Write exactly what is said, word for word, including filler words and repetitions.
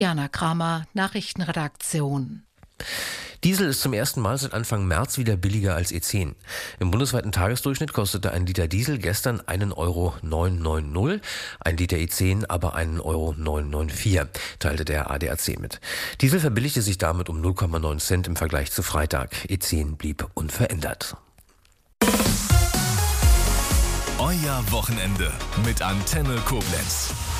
Jana Kramer, Nachrichtenredaktion. Diesel ist zum ersten Mal seit Anfang März wieder billiger als E zehn. Im bundesweiten Tagesdurchschnitt kostete ein Liter Diesel gestern einen Euro neunhundertneunzig, ein Liter E zehn aber einen Euro neunhundervierundneunzig, teilte der A D A C mit. Diesel verbilligte sich damit um null Komma neun Cent im Vergleich zu Freitag. E zehn blieb unverändert. Euer Wochenende mit Antenne Koblenz.